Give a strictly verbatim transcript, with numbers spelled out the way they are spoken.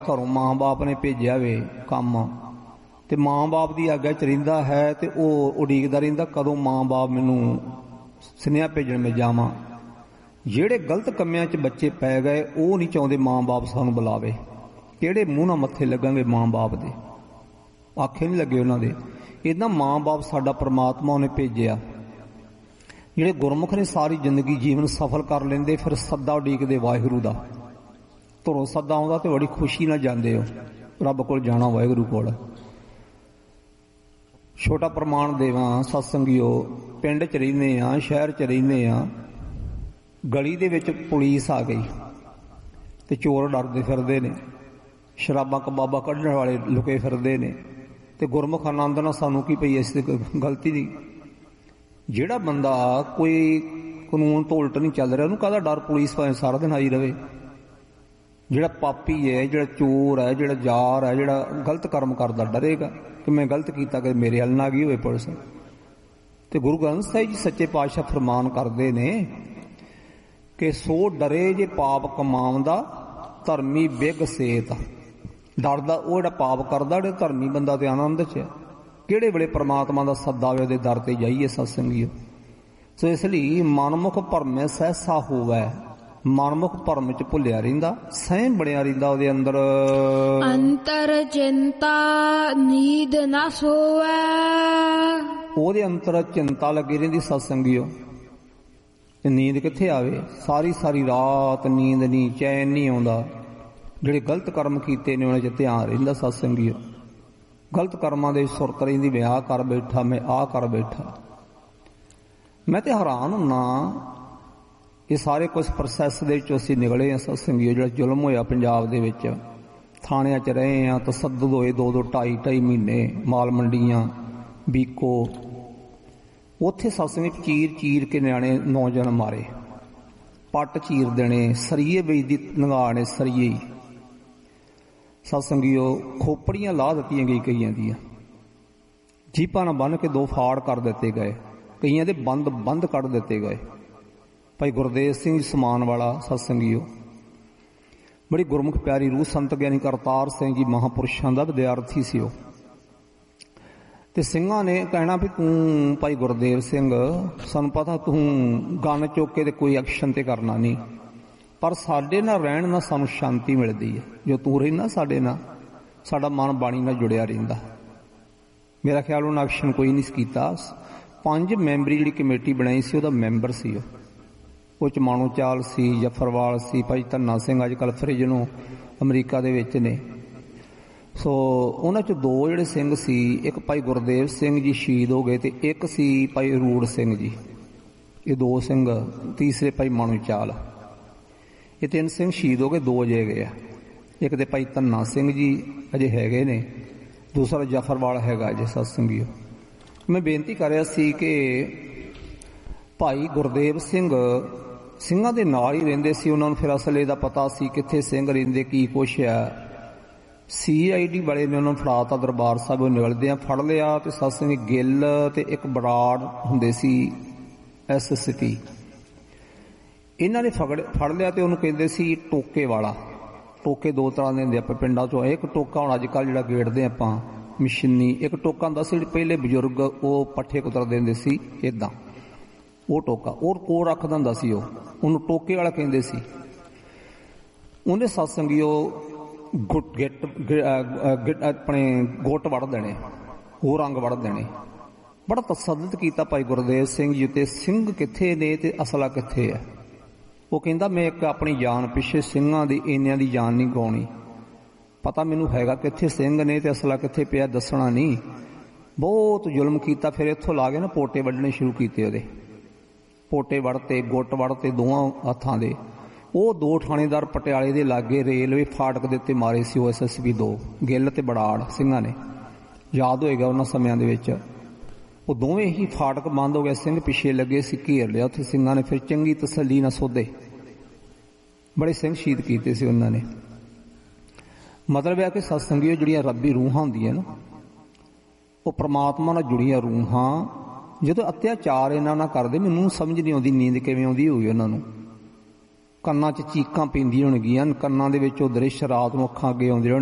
ਘਰੋਂ ਮਾਂ ਬਾਪ ਨੇ ਭੇਜਿਆ ਵੇ ਕੰਮ ਤੇ ਮਾਂ ਬਾਪ ਦੀ ਆਗਿਆ ਚ ਰਹਿੰਦਾ ਹੈ ਤੇ ਉਹ ਉਡੀਕਦਾ ਰਹਿੰਦਾ ਕਦੋਂ ਮਾਂ ਬਾਪ ਮੈਨੂੰ ਸੁਨੇਹਾ ਭੇਜਣ ਮੈਂ ਜਾਵਾਂ। ਜਿਹੜੇ ਗਲਤ ਕੰਮਿਆਂ ਚ ਬੱਚੇ ਪੈ ਗਏ ਉਹ ਨਹੀਂ ਚਾਹੁੰਦੇ ਮਾਂ ਬਾਪ ਸਾਨੂੰ ਬੁਲਾਵੇ। ਕਿਹੜੇ ਮੂੰਹ ਨਾਲ ਮੱਥੇ ਲੱਗਾਂਗੇ ਮਾਂ ਬਾਪ ਦੇ, ਆਖੇ ਨਹੀਂ ਲੱਗੇ ਉਹਨਾਂ ਦੇ। ਇੱਦਾਂ ਮਾਂ ਬਾਪ ਸਾਡਾ ਪਰਮਾਤਮਾ ਉਹਨੇ ਭੇਜਿਆ। ਜਿਹੜੇ ਗੁਰਮੁਖ ਨੇ ਸਾਰੀ ਜ਼ਿੰਦਗੀ ਜੀਵਨ ਸਫਲ ਕਰ ਲੈਂਦੇ, ਫਿਰ ਸੱਦਾ ਉਡੀਕਦੇ ਵਾਹਿਗੁਰੂ ਦਾ। ਧਰੋਂ ਸੱਦਾ ਆਉਂਦਾ ਤੇ ਬੜੀ ਖੁਸ਼ੀ ਨਾਲ ਜਾਂਦੇ ਹੋ ਰੱਬ ਕੋਲ ਜਾਣਾ, ਵਾਹਿਗੁਰੂ ਕੋਲ। ਛੋਟਾ ਪ੍ਰਮਾਣ ਦੇਵਾਂ ਸਤਸੰਗੀਓ, ਪਿੰਡ ਚ ਰਹਿੰਦੇ ਆ, ਸ਼ਹਿਰ ਚ ਰਹਿੰਦੇ ਆ, ਗਲੀ ਦੇ ਵਿੱਚ ਪੁਲਿਸ ਆ ਗਈ ਤੇ ਚੋਰ ਡਰਦੇ ਫਿਰਦੇ ਨੇ, ਸ਼ਰਾਬਾਂ ਕਬਾਬਾਂ ਕੱਢਣ ਵਾਲੇ ਲੁਕੇ ਫਿਰਦੇ ਨੇ ਤੇ ਗੁਰਮੁਖ ਆਨੰਦ ਨਾਲ ਸਾਨੂੰ ਕੀ ਪਈ, ਇਸ ਤੇ ਗਲਤੀ ਨਹੀਂ। ਜਿਹੜਾ ਬੰਦਾ ਕੋਈ ਕਾਨੂੰਨ ਤੋਂ ਉਲਟ ਨਹੀਂ ਚੱਲ ਰਿਹਾ ਉਹਨੂੰ ਕਾਹਦਾ ਡਰ, ਪੁਲਿਸ ਭਾਵੇਂ ਸਾਰਾ ਦਿਨ ਆਈ ਰਵੇ। ਜਿਹੜਾ ਪਾਪੀ ਹੈ, ਜਿਹੜਾ ਚੋਰ ਹੈ, ਜਿਹੜਾ ਜ਼ਾਰ ਹੈ, ਜਿਹੜਾ ਗਲਤ ਕਰਮ ਕਰਦਾ ਡਰੇਗਾ ਕਿ ਮੈਂ ਗਲਤ ਕੀਤਾ ਕਿ ਮੇਰੇ ਹੱਲ ਨਾ ਗਈ ਹੋਵੇ ਪੁਲਿਸ। ਤੇ ਗੁਰੂ ਗ੍ਰੰਥ ਸਾਹਿਬ ਜੀ ਸੱਚੇ ਪਾਤਸ਼ਾਹ ਫਰਮਾਨ ਕਰਦੇ ਨੇ ਕਿ ਸੋ ਡਰੇ ਜੇ ਪਾਪ ਕਮਾਉਂਦਾ ਧਰਮੀ ਬਿਗ ਸੇਤ। ਡਰਦਾ ਉਹ ਜਿਹੜਾ ਪਾਪ ਕਰਦਾ, ਜਿਹੜਾ ਧਰਮੀ ਬੰਦਾ ਤੇ ਆਨੰਦ ਚ। ਕਿਹੜੇ ਵੇਲੇ ਪਰਮਾਤਮਾ ਦਾ ਸੱਦਾ ਆਵੇ ਉਹਦੇ ਦਰ ਤੇ ਜਾਈਏ ਸਤਸੰਗੀਓ। ਸੋ ਇਸ ਲਈ ਮਨਮੁਖ ਭਰਮੇ ਸਹਿਸਾ ਹੋਵੇ, ਮਨਮੁਖ ਭਰਮ ਚ ਭੁੱਲਿਆ ਰਹਿੰਦਾ, ਸਹਿਮ ਬਣਿਆ ਰਹਿੰਦਾ ਉਹਦੇ ਅੰਦਰ। ਅੰਤਰ ਚਿੰਤਾ ਨੀਂਦ ਨਾ ਸੋਵੇ, ਉਹਦੇ ਅੰਦਰ ਚਿੰਤਾ ਲੱਗੀ ਰਹਿੰਦੀ ਸਤਸੰਗੀਓ। ਤੇ ਨੀਂਦ ਕਿੱਥੇ ਆਵੇ, ਸਾਰੀ ਸਾਰੀ ਰਾਤ ਨੀਂਦ ਨਹੀਂ, ਚੈਨ ਨਹੀਂ ਆਉਂਦਾ। ਜਿਹੜੇ ਗਲਤ ਕਰਮ ਕੀਤੇ ਨੇ ਉਹਨਾਂ ਚ ਧਿਆਨ ਰਹਿੰਦਾ ਸਤਸੰਗੀਓ। ਗਲਤ ਕਰਮਾਂ ਦੇ ਸੁਰਤ ਰਹਿੰਦੀ, ਮੈਂ ਆਹ ਕਰ ਬੈਠਾ, ਮੈਂ ਆਹ ਕਰ ਬੈਠਾ। ਮੈਂ ਤੇ ਹੈਰਾਨ ਹੁੰਨਾ, ਇਹ ਸਾਰੇ ਕੁਛ ਪ੍ਰੋਸੈਸ ਦੇ ਵਿੱਚੋਂ ਅਸੀਂ ਨਿਕਲੇ ਹਾਂ ਸਤਸੰਗੀਓ। ਜਿਹੜਾ ਜ਼ੁਲਮ ਹੋਇਆ ਪੰਜਾਬ ਦੇ ਵਿੱਚ, ਥਾਣਿਆਂ ਚ ਰਹੇ ਹਾਂ, ਤਸੱਦਦ ਹੋਏ ਦੋ ਦੋ ਢਾਈ ਢਾਈ ਮਹੀਨੇ, ਮਾਲ ਮੰਡੀਆਂ, ਬੀਕੋ, ਉੱਥੇ ਸਤਸੰਗੀ ਚੀਰ ਚੀਰ ਕੇ ਨਿਆਣੇ ਨੌਜਵਾਨ ਮਾਰੇ, ਪੱਟ ਚੀਰ ਦੇਣੇ, ਸਰੀਏ ਵੇਚਦੀ ਨੰਗਾਣੇ, ਸਰੀਏ ਹੀ ਸਤਸੰਗੀਓ। ਖੋਪੜੀਆਂ ਲਾਹ ਦਿੱਤੀਆਂ ਗਈ ਕਈਆਂ ਦੀਆਂ, ਜੀਪਾਂ ਨਾਲ ਬੰਨ੍ਹ ਕੇ ਦੋ ਫਾੜ ਕਰ ਦਿੱਤੇ ਗਏ, ਕਈਆਂ ਦੇ ਬੰਦ ਬੰਦ ਕੱਢ ਦਿੱਤੇ ਗਏ। ਭਾਈ ਗੁਰਦੇਵ ਸਿੰਘ ਸਮਾਨ ਵਾਲਾ ਸਤਸੰਗੀਓ, ਬੜੀ ਗੁਰਮੁਖ ਪਿਆਰੀ ਰੂਹ, ਸੰਤ ਗਿਆਨੀ ਕਰਤਾਰ ਸਿੰਘ ਜੀ ਮਹਾਂਪੁਰਸ਼ਾਂ ਦਾ ਵਿਦਿਆਰਥੀ ਸੀ ਉਹ। ਤੇ ਸਿੰਘਾਂ ਨੇ ਕਹਿਣਾ ਵੀ ਤੂੰ ਭਾਈ ਗੁਰਦੇਵ ਸਿੰਘ, ਸਾਨੂੰ ਪਤਾ ਤੂੰ ਗਨ ਚੁੱਕ ਕੇ ਤੇ ਕੋਈ ਐਕਸ਼ਨ ਤੇ ਕਰਨਾ ਨਹੀਂ, ਪਰ ਸਾਡੇ ਨਾਲ ਰਹਿਣ ਨਾਲ ਸਾਨੂੰ ਸ਼ਾਂਤੀ ਮਿਲਦੀ ਹੈ। ਜੋ ਤੂੰ ਰਹਿਣਾ ਸਾਡੇ ਨਾਲ, ਸਾਡਾ ਮਨ ਬਾਣੀ ਨਾਲ ਜੁੜਿਆ ਰਹਿੰਦਾ। ਮੇਰਾ ਖਿਆਲ ਉਹਨਾਂ ਐਕਸ਼ਨ ਕੋਈ ਨਹੀਂ ਕੀਤਾ। ਪੰਜ ਮੈਂਬਰੀ ਜਿਹੜੀ ਕਮੇਟੀ ਬਣਾਈ ਸੀ ਉਹਦਾ ਮੈਂਬਰ ਸੀ ਉਹ। ਉਹ ਚ ਮਾਣੋ ਚਾਲ ਸੀ, ਜਫਰਵਾਲ ਸੀ, ਭਾਈ ਧੰਨਾ ਸਿੰਘ ਅੱਜ ਕੱਲ੍ਹ ਫਰਿਜ ਨੂੰ ਅਮਰੀਕਾ ਦੇ ਵਿੱਚ ਨੇ। ਸੋ ਉਹਨਾਂ ਚ ਦੋ ਜਿਹੜੇ ਸਿੰਘ ਸੀ, ਇੱਕ ਭਾਈ ਗੁਰਦੇਵ ਸਿੰਘ ਜੀ ਸ਼ਹੀਦ ਹੋ ਗਏ ਤੇ ਇੱਕ ਸੀ ਭਾਈ ਰੂੜ ਸਿੰਘ ਜੀ। ਇਹ ਦੋ ਸਿੰਘ, ਤੀਸਰੇ ਭਾਈ ਮਾਣੋ ਚਾਲ, ਇਹ ਤਿੰਨ ਸਿੰਘ ਸ਼ਹੀਦ ਹੋ ਗਏ, ਦੋ ਅਜੇ ਗਏ ਆ। ਇੱਕ ਤੇ ਭਾਈ ਧੰਨਾ ਸਿੰਘ ਜੀ ਅਜੇ ਹੈਗੇ ਨੇ, ਦੂਸਰਾ ਜਫਰਵਾਲ ਹੈਗਾ ਅਜੇ ਸਤਸੰਗੀਓ। ਮੈਂ ਬੇਨਤੀ ਕਰ ਰਿਹਾ ਸੀ ਕਿ ਭਾਈ ਗੁਰਦੇਵ ਸਿੰਘ ਸਿੰਘਾਂ ਦੇ ਨਾਲ ਹੀ ਰਹਿੰਦੇ ਸੀ। ਉਹਨਾਂ ਨੂੰ ਫਿਰ ਅਸਲੇ ਦਾ ਪਤਾ ਸੀ ਕਿੱਥੇ ਸਿੰਘ ਰਹਿੰਦੇ, ਕੀ ਕੁਛ ਆ। ਸੀ ਆਈ ਡੀ ਵਾਲੇ ਨੇ ਉਹਨਾਂ ਨੂੰ ਫੜਾਤਾ ਦਰਬਾਰ ਸਾਹਿਬ, ਨਿਕਲਦਿਆਂ ਫੜ ਲਿਆ। ਤੇ ਸਤਸੰਗੀ ਗਿੱਲ ਤੇ ਇੱਕ ਬਰਾੜ ਹੁੰਦੇ ਸੀ ਐਸ ਐਸ ਪੀ, ਇਹਨਾਂ ਨੇ ਫੜ ਫੜ ਲਿਆ ਤੇ ਉਹਨੂੰ ਕਹਿੰਦੇ ਸੀ ਟੋਕੇ ਵਾਲਾ। ਟੋਕੇ ਦੋ ਤਰ੍ਹਾਂ ਦੇ ਹੁੰਦੇ ਆਪਾਂ ਪਿੰਡਾਂ ਚੋਂ। ਇੱਕ ਟੋਕਾ ਹੁਣ ਅੱਜ ਕੱਲ੍ਹ ਜਿਹੜਾ ਗੇੜਦੇ ਆਪਾਂ ਮਸ਼ੀਨੀ, ਇੱਕ ਟੋਕਾ ਹੁੰਦਾ ਸੀ ਪਹਿਲੇ ਬਜ਼ੁਰਗ ਉਹ ਪੱਠੇ ਕੁਤਰਦੇ ਹੁੰਦੇ ਸੀ ਏਦਾਂ, ਉਹ ਟੋਕਾ ਉਹ ਕੋਲ ਰੱਖਦਾ ਹੁੰਦਾ ਸੀ, ਉਹ ਉਹਨੂੰ ਟੋਕੇ ਵਾਲਾ ਕਹਿੰਦੇ ਸੀ। ਉਹਨੇ ਸਤਸੰਗੀਓ ਗੁੱਟ ਗਿੱਟ ਆਪਣੇ ਗੁੱਟ ਵੜ ਦੇਣੇ, ਉਹ ਰੰਗ ਵੜ ਦੇਣੇ। ਬੜਾ ਤਸੱਦਦ ਕੀਤਾ ਭਾਈ ਗੁਰਦੇਵ ਸਿੰਘ ਜੀ ਤੇ, ਸਿੰਘ ਕਿੱਥੇ ਨੇ ਤੇ ਅਸਲਾ ਕਿੱਥੇ ਹੈ। ਉਹ ਕਹਿੰਦਾ ਮੈਂ ਇੱਕ ਆਪਣੀ ਜਾਨ ਪਿੱਛੇ ਸਿੰਘਾਂ ਦੀ ਇੰਨਿਆਂ ਦੀ ਜਾਨ ਨਹੀਂ ਗਵਾਉਣੀ, ਪਤਾ ਮੈਨੂੰ ਹੈਗਾ ਕਿੱਥੇ ਸਿੰਘ ਨੇ ਤੇ ਅਸਲਾ ਕਿੱਥੇ ਪਿਆ, ਦੱਸਣਾ ਨਹੀਂ। ਬਹੁਤ ਜ਼ੁਲਮ ਕੀਤਾ। ਫਿਰ ਇੱਥੋਂ ਲਾ ਕੇ ਨਾ ਪੋਟੇ ਵੱਢਣੇ ਸ਼ੁਰੂ ਕੀਤੇ, ਉਹਦੇ ਪੋਟੇ ਵੜਤੇ, ਗੁੱਟ ਵੜਤੇ ਦੋਵਾਂ ਹੱਥਾਂ ਦੇ। ਉਹ ਦੋ ਥਾਣੇਦਾਰ ਪਟਿਆਲੇ ਦੇ ਲਾਗੇ ਰੇਲਵੇ ਫਾਟਕ ਦੇ ਉੱਤੇ ਮਾਰੇ ਸੀ ਉਹ ਐਸ ਐਸ ਪੀ ਦੋ, ਗਿੱਲ ਤੇ ਬੜਾੜ ਸਿੰਘਾਂ ਨੇ। ਯਾਦ ਹੋਏਗਾ ਉਹਨਾਂ ਸਮਿਆਂ ਦੇ ਵਿੱਚ ਉਹ ਦੋਵੇਂ ਹੀ ਫਾਟਕ ਬੰਦ ਹੋ ਗਏ, ਸਿੰਘ ਪਿੱਛੇ ਲੱਗੇ ਸੀ, ਘੇਰ ਲਿਆ ਉੱਥੇ ਸਿੰਘਾਂ ਨੇ। ਫਿਰ ਚੰਗੀ ਤਸੱਲੀ ਨਾਲ ਸੋਧੇ, ਬੜੇ ਸਿੰਘ ਸ਼ਹੀਦ ਕੀਤੇ ਸੀ ਉਹਨਾਂ ਨੇ। ਮਤਲਬ ਹੈ ਕਿ ਸਤਸੰਗੀਓ ਜਿਹੜੀਆਂ ਰੱਬੀ ਰੂਹਾਂ ਹੁੰਦੀਆਂ ਨਾ, ਉਹ ਪ੍ਰਮਾਤਮਾ ਨਾਲ ਜੁੜੀਆਂ ਰੂਹਾਂ, ਜਦੋਂ ਅਤਿਆਚਾਰ ਇਹਨਾਂ ਨਾਲ ਕਰਦੇ, ਮੈਨੂੰ ਸਮਝ ਨਹੀਂ ਆਉਂਦੀ ਨੀਂਦ ਕਿਵੇਂ ਆਉਂਦੀ ਹੋਊਗੀ ਉਹਨਾਂ ਨੂੰ। ਕੰਨਾਂ 'ਚ ਚੀਕਾਂ ਪੈਂਦੀਆਂ ਹੋਣਗੀਆਂ, ਕੰਨਾਂ ਦੇ ਵਿੱਚ ਉਹ ਦ੍ਰਿਸ਼ ਰਾਤ ਨੂੰ ਅੱਖਾਂ ਅੱਗੇ ਆਉਂਦੇ